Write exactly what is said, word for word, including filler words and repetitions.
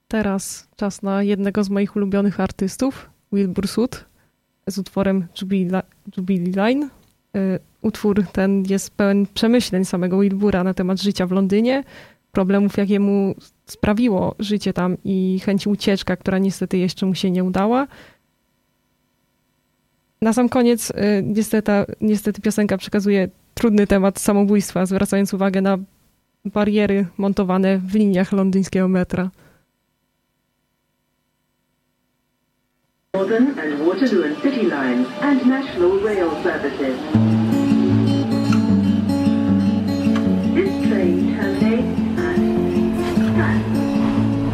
teraz czas na jednego z moich ulubionych artystów, Wilbur Soot, z utworem Jubilee, Jubilee Line. Utwór ten jest pełen przemyśleń samego Wilbura na temat życia w Londynie, problemów, jakie mu sprawiło życie tam i chęci ucieczka, która niestety jeszcze mu się nie udała. Na sam koniec niestety, niestety piosenka przekazuje trudny temat samobójstwa, zwracając uwagę na bariery montowane w liniach londyńskiego metra. Northern and Waterloo and City Lines and National Rail Services.